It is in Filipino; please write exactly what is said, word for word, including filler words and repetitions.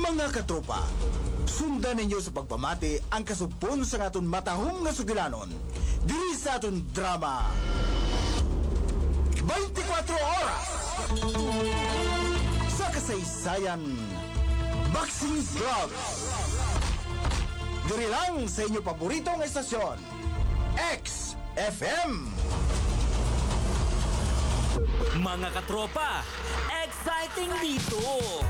Mga katropa, sundan ninyo sa pagpamati ang kasupon sa aton matahong nga sugilanon. Diri sa aton drama twenty-four oras sa kasaysayan Boxing Vlogs. Diri lang sa inyo paboritong estasyon X F M. Mga katropa, exciting dito!